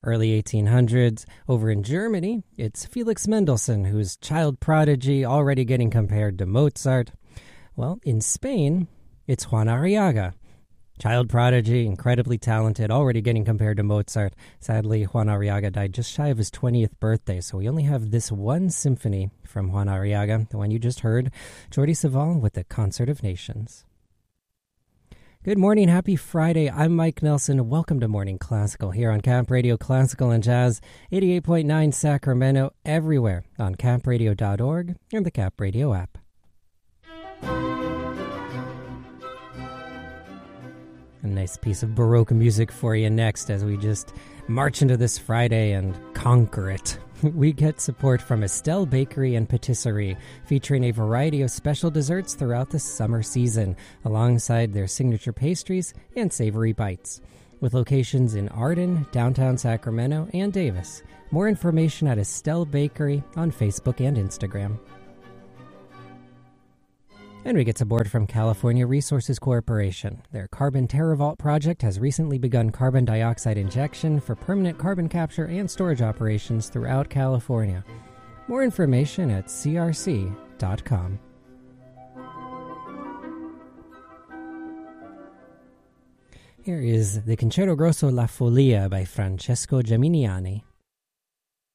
Early 1800s, over in Germany, it's Felix Mendelssohn, whose child prodigy already getting compared to Mozart. Well, in Spain, it's Juan Arriaga. Child prodigy, incredibly talented, already getting compared to Mozart. Sadly, Juan Arriaga died just shy of his 20th birthday, so we only have this one symphony from Juan Arriaga, the one you just heard, Jordi Savall with the Concert of Nations. Good morning, happy Friday. I'm Mike Nelson. Welcome to Morning Classical here on Camp Radio Classical and Jazz, 88.9 Sacramento, everywhere on campradio.org and the Camp Radio app. A nice piece of Baroque music for you next as we just march into this Friday and conquer it. We get support from Estelle Bakery and Patisserie, featuring a variety of special desserts throughout the summer season, alongside their signature pastries and savory bites. With locations in Arden, downtown Sacramento, and Davis. More information at Estelle Bakery on Facebook and Instagram. And we get support from California Resources Corporation. Their Carbon TerraVault project has recently begun carbon dioxide injection for permanent carbon capture and storage operations throughout California. More information at crc.com. Here is the Concerto Grosso La Folia by Francesco Geminiani.